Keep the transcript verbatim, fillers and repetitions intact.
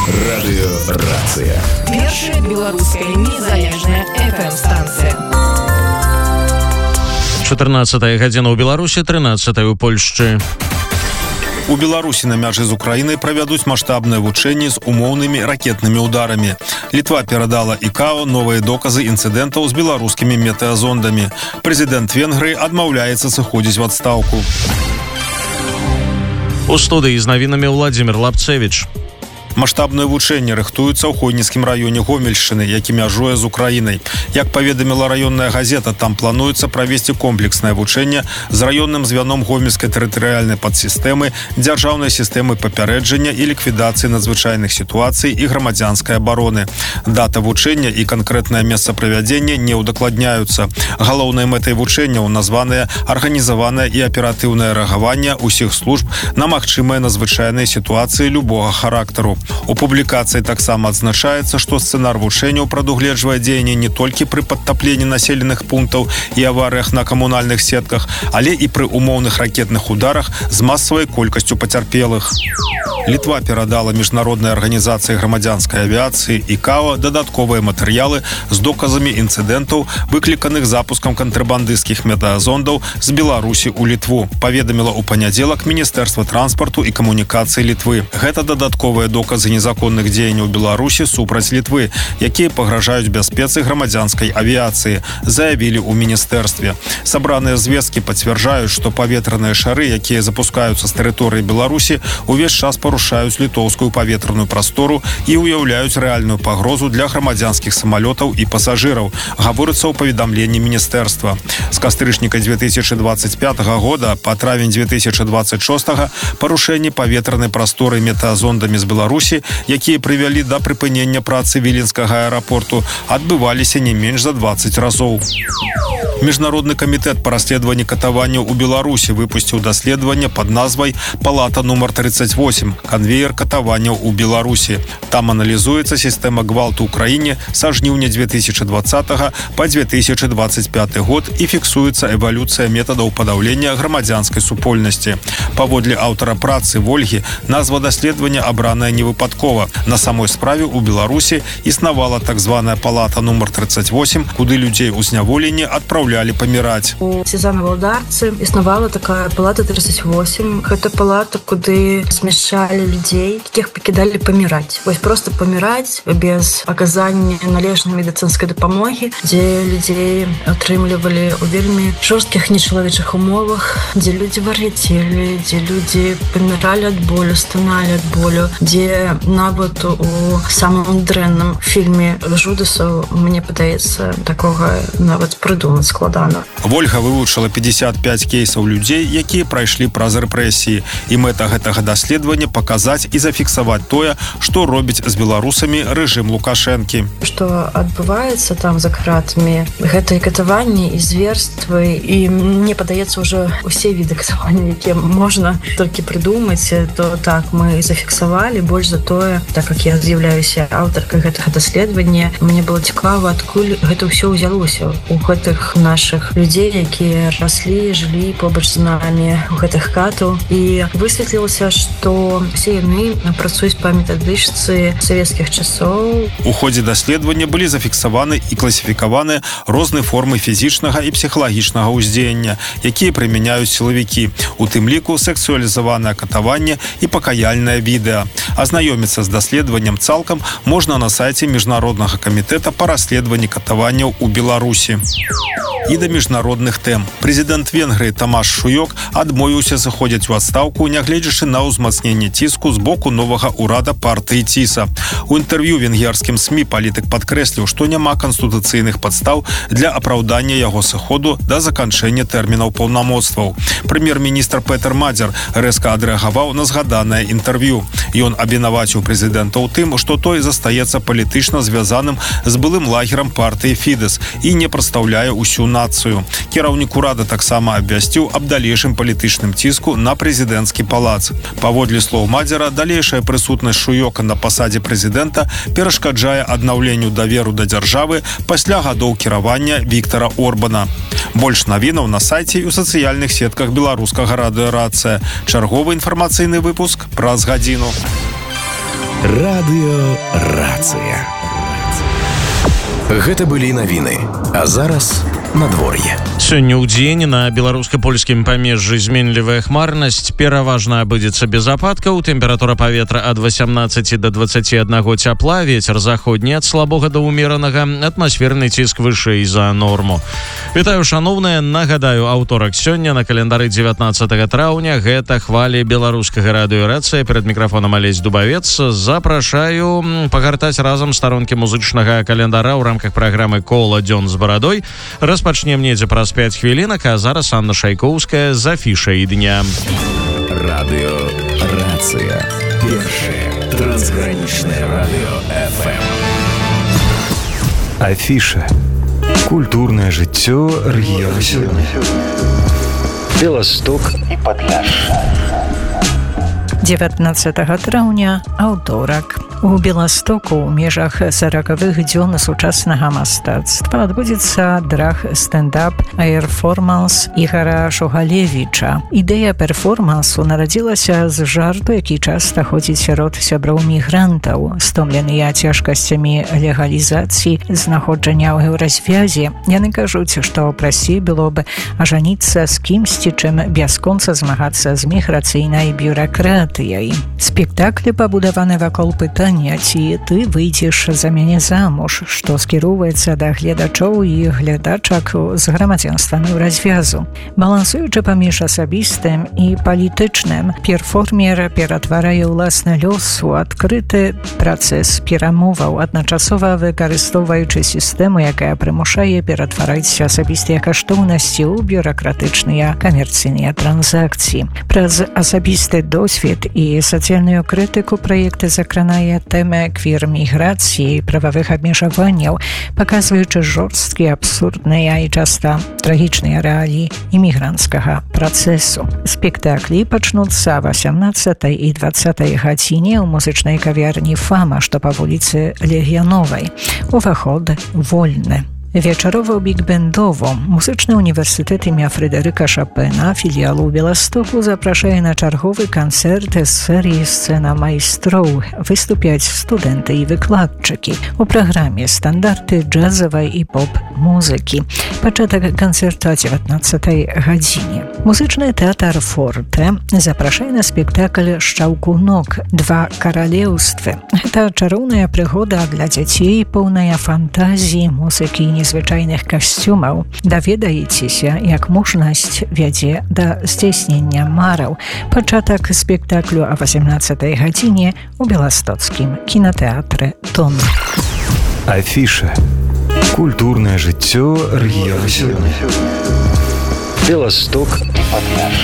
Радыёрацыя. Першая беларуская незалежная эф эм-станцыя. чатырнаццатая гадзіна ў Беларусі, трынаццатая ў Польшчы. У Беларусі на мяжы з Украінай правядуць маштабныя вучэнні з умоўнымі ракетнымі ударамі. Літва перадала ІКАО новыя доказы інцыдэнтаў з беларускімі метэазондамі. Прэзідэнт Венгрыі адмаўляецца сыходзіць в адстаўку. У студыі з навінамі Владзімір Лапцевіч. Маштабныя вучэнні рыхтуюцца ў Хойніцкім раёне Гомельшчыны, які мяжуе з Украінай. Як паведаміла раённая газета, там плануецца правесці комплекснае вучэнне з раённым звяном Гомельскай тэрытарыяльнай падсістэмы, дзяржаўнай сістэмы папярэджання і ліквідацыі надзвычайных сітуацый і грамадзянскай абароны. Дата вучэння і канкрэтнае месца правядзення не ўдакладняюцца. Галоўнай мэтай вучэнняў названыя арганізаванае і аператыўнае рэагаванне ўсіх служб на магчымыя надзвычайныя сітуацыі любога характару. У публікацыі таксама адзначаецца, што сцэнар вучэнняў прадугледжвае дзеянне не толькі пры падтапленні населеных пунктаў і аварыях на камунальных сетках, але і пры умоўных ракетных ударах з масавай колькасцю пацярпелых. Літва перадала міжнароднай арганізацыі грамадзянскай авіяцыі ІКАО дадатковыя матэрыялы з доказамі інцыдэнтаў, выкліканых запускам кантрабандысцкіх метэазондаў з Беларусі ў Літву, паведаміла ў панядзелак Міністэрства транспарту і камунікацыі Літвы. Гэта дадатковыя доказы незаконных дзеянняў Беларусі супраць Літвы, якія пагражаюць бяспецы грамадзянскай авіяцыі, заявілі ў міністэрстве. Сабраныя звесткі пацвярджаюць, што паветраныя шары, якія запускаюцца з тэрыторыі Беларусі, увесь час парушаюць літоўскую паветраную прастору і ўяўляюць рэальную пагрозу для грамадзянскіх самалётаў і пасажыраў, гаворыцца ў паведамленні міністэрства. З кастрычніка дзве тысячы дваццаць пятага года па травень дзве тысячы дваццаць шостага парушэнні паветранай прасторы метэазондамі з Беларусі, якія прывялі да прыпынення працы Віленскага аэрапорту, адбываліся не менш за дваццаць разоў. Міжнародны камітэт па расследаванні катаванняў у Беларусі выпусціў даследаванне пад назвай «Палата нумар тридцать восемь. Канвеер катаванняў у Беларусі». Там аналізуецца сістэма гвалту ў краіне са жніўня дзве тысячы дваццатага па дзве тысячы дваццаць пяты год і фіксуецца эвалюцыя метадаў падаўлення грамадзянскай супольнасці. Паводле аўтара працы Вольгі, назва даследавання абраная невыпадкова. На самой справе ў Беларусі існавала так званая «Палата нумар тридцать восемь», куды людзей у зняволенні адпраўлялі паміраць. У Сезана-Валдарцы існавала такая «Палата тридцать восемь». Гэта палата, куды змяшчалі людзей, якіх пакідалі паміраць. Вось проста паміраць без аказання належнай медыцынскай дапамогі, дзе людзей атрымлівалі ў вельмі жорсткіх нечалавечых умовах, дзе людзі вар'яцелі, дзе людзі паміралі ад болю, станалі ад болю, дзе нават у самым дрэнным фільме жудасаў, мне падаецца, такога нават прыдумаць складана. Вольга вывучыла пятьдесят пять кейсаў людзей, якія прайшлі праз рэпрэсіі, і мэта гэтага даследавання паказаць і зафіксаваць тое, што робіць з беларусамі рэжым Лукашэнкі. Што адбываецца там за кратамі, гэта і катаванні, і зверствы, і мне падаецца ўжо усе віды катавання, якія можна толькі прыдумаць, то так мы зафіксавалі. Больш за тое, так як я з'яўляюся аўтаркай гэтага даследавання, мне было цікава, адкуль гэта ўсё ўзялося у гэтых нашых людзей, якія раслі, жылі побач з намі у гэтых хатаў. І высветлілася, што все яны працуюць па метадычцы савецкіх часоў. У ходзе даследавання былі зафіксаваны і класіфікаваны розныя формы фізічнага і псіхалагічнага ўздзеяння, якія прымяняюць сілавікі, у тым ліку сексуалізаванае катаванне і пакаяльнае відэа. Азнаёміцца з даследаваннем цалкам можна на сайце Міжнароднага камітэта па расследаванні катаванняў у Беларусі. І да міжнародных тэм. Прэзідэнт Венгрыі Тамаш Шуёк адмовіўся заходзіць у адстаўку, нягледзячы на ўзмацненне ціску з боку новага ўрада партыі ЦІСа. У інтэрв'ю венгерскім СМІ палітык падкрэсліў, што няма канстытуцыйных падстаў для апраўдання яго сыходу да заканчэння тэрмінаў паўнамоцтваў. Прэм'ер-міністр Петер Мадзер рэзка адрэагаваў на згаданае інтэрв'ю. Ён абвінаваціў прэзідэнта ў тым, што той застаецца палітычна звязаным з былым лагерам партыі Фідэс і не прадстаўляе ўсю нацыю. Кіраўнік урада таксама абвясціў аб далейшым палітычным ціску на прэзідэнцкі палац. Паводле слоў Мадзера, далейшая прысутнасць Шуёка на пасадзе прэзідэнта перашкаджае аднаўленню даверу да дзяржавы пасля гадоў кіравання Віктара Орбана. Больш навінаў на сайце і ў сацыяльных сетках беларускага радыёрацыя. Чарговы інфармацыйны выпуск праз гадзіну. Радыёрацыя. Гэта былі навіны, а зараз надвор'е. Сёння ў дзень на беларуска-польскім памежжы зменлівая хмарнасць, пераважна абыдзецца без ападкаў, тэмпература паветра ад васямнаццаці да дваццаці аднаго цяпла, вецер заходні ад слабога да ўмеранага, атмасферны ціск вышэй за норму. Вітаю, шаноўныя, нагадаю, аўторак сёння на календары дзевятнаццатага траўня, гэта хвалі беларускага радыёрацыя, перад мікрафонам Алесь Дубавец. Запрашаю пагартаць разам старонкі музычнага календара ў рамках праграмы «Кола дзён з барадой». Распачнем недзе праз пяць хвілінак, а зараз Анна Шайкоўская з афішай дня. Радыёрацыя. Першае трансгранічнае радыё эф эм. Афіша. Культурнае жыццё рэгіёна сёння. Беласток і Падляшша. дзевятнаццатага траўня, аўторак. У Беластоку ў межах саракавых дзён сучаснага мастацтва адбудзецца драг стендап аэрформанс Ігара Шугалевіча. Ідэя перформансу нарадзілася з жарту, які часта ходзіць сярод сяброў мігрантаў. Стомленыя цяжкасцямі легалізацыі знаходжання ў еўразвязе, яны кажуць, што прасцей было б ажаніцца з кімсьці, чым бясконца змагацца з міграцыйнай бюракратыяй. Спектаклі пабудаваны вакол пытання, ці ты выйдзеш за мяне замуж, што скіроўваецца да гледачоў і глядачак з грамадзянствам еўразвязу. Балансуючы паміж асабістым і палітычным, перформер ператварае ўласны лёс у адкрыты працэс перамоваў, адначасова выкарыстоўваючы сістэму, якая прымушае ператвараць асабістыя каштоўнасці ў бюракратычныя камерцыйныя транзакцыі. Праз асабісты досвед і сацыяльную крытыку праекты закранае тэмы квір-міграцыі і прававых абмежаванняў, паказваючы жорсткія, абсурдныя і часта трагічныя рэаліі імігранцкага працэсу. Спектаклі пачнуцца васямнаццатай і дваццатай гадзіне ў музычнай кавярні «Фама», што па вуліцы Легіяновай. Уваход вольны. Вечарово-бік-бендово Музычны універсітэт імя Фрэдэрыка Шапена філіалу ў Беластоку запрашае на чарговы канцэрт з серыі «Сцэна майстроў». Выступяць студэнты і выкладчыкі. У праграме стандарты джазавай і поп-музыкі. Пачатак канцэрту о дзевятнаццатай гадзіне. Музычны тэатр «Форте» запрашае на спектакль «Шчаўкунок. Два каралеўствы». Гэта чароўная прыгода для дзяцей, поўная фантазіі, музыкі і незвычайных касцюмаў. Даведаецеся, як мужнасць вядзе да здзейснення мараў. Пачатак спектаклю о васямнаццатай гадзіне ў беластоцкім кінатэатры «Тон». Афіша. Культурнае жыццё рэгіёна сёння. Беласток і Падляшша.